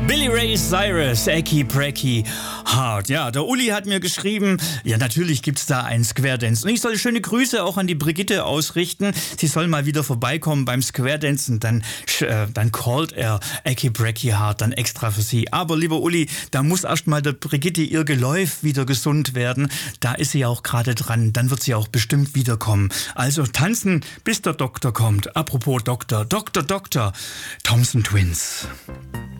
Billy Ray Cyrus, Achy Breaky Heart. Ja, der Uli hat mir geschrieben, ja natürlich gibt's da einen Square Dance. Und ich soll schöne Grüße auch an die Brigitte ausrichten. Sie soll mal wieder vorbeikommen beim Square Dancen. Dann callt er Achy Breaky Heart dann extra für sie. Aber lieber Uli, da muss erst mal der Brigitte ihr Geläuf wieder gesund werden. Da ist sie auch gerade dran. Dann wird sie auch bestimmt wiederkommen. Also tanzen, bis der Doktor kommt. Apropos Doktor, Doktor, Thompson Twins.